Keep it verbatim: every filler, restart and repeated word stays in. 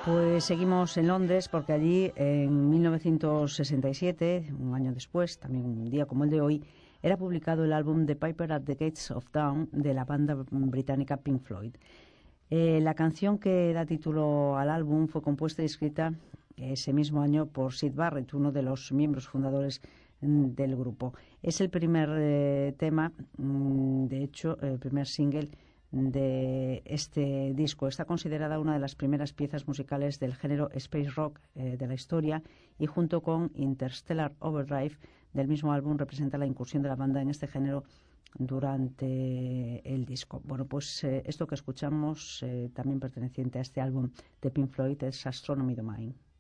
Pues seguimos en Londres porque allí en mil novecientos sesenta y siete, un año después, también un día como el de hoy, era publicado el álbum The Piper at the Gates of Dawn de la banda británica Pink Floyd. Eh, la canción que da título al álbum fue compuesta y escrita ese mismo año por Syd Barrett, uno de los miembros fundadores del grupo. Es el primer eh, tema, de hecho, el primer single de este disco. Está considerada una de las primeras piezas musicales del género space rock eh, de la historia, y junto con Interstellar Overdrive del mismo álbum representa la incursión de la banda en este género durante el disco. Bueno, pues eh, esto que escuchamos, eh, también perteneciente a este álbum de Pink Floyd, es Astronomy Domain.